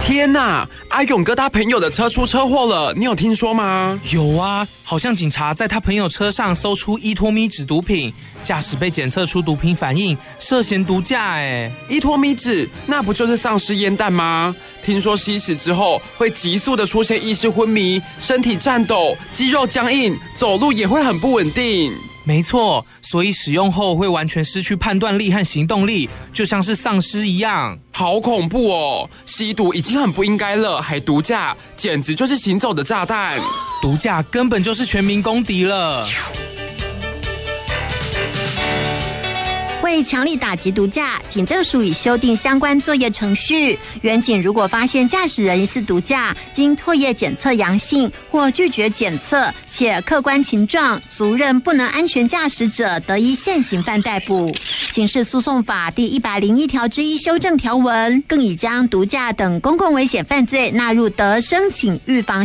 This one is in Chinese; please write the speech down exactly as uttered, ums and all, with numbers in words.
天哪！阿勇哥他朋友的车出车祸了，你有听说吗？ 有啊，好像警察在他朋友车上搜出依托咪酯毒品，驾驶被检测出毒品反应，涉嫌毒驾。哎， 依托咪酯那不就是丧尸烟弹吗？听说吸食之后会急速的出现意识昏迷、身体颤抖、肌肉僵硬，走路也会很不稳定。 没错，所以使用后会完全失去判断力和行动力，就像是丧尸一样。 好恐怖哦！吸毒已经很不应该了，还毒驾，简直就是行走的炸弹。 毒驾根本就是全民公敌了。 为强力打击毒驾，警政署已修订相关作业程序。员警如果发现驾驶人疑似毒驾，经唾液检测阳性或拒绝检测，且客观情状足认不能安全驾驶者，得依现行犯逮捕。刑事诉讼法第一百零一条之一修正条文，更已将毒驾等公共危险犯罪纳入得申请预防